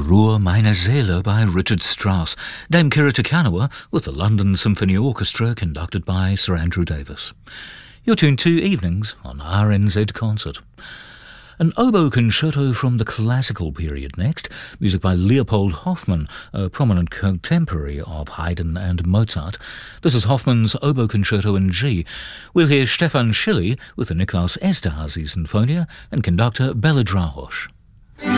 Ruhe meine Seele by Richard Strauss. Dame Kira Te Kanawa with the London Symphony Orchestra conducted by Sir Andrew Davis. You're tuned to Evenings on RNZ Concert. An oboe concerto from the classical period next, music by Leopold Hoffmann, a prominent contemporary of Haydn and Mozart. This is Hoffmann's Oboe Concerto in G. We'll hear Stefan Schilly with the Niklaus Esterhazy Sinfonia and conductor Bela Drahosch.